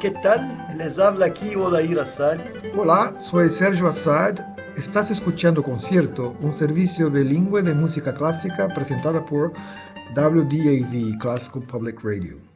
¿qué tal? Les habla aquí Odair Assad. Hola, soy Sergio Assad. Estás escuchando Concierto, un servicio bilingüe de música clásica presentada por WDAV Classical Public Radio.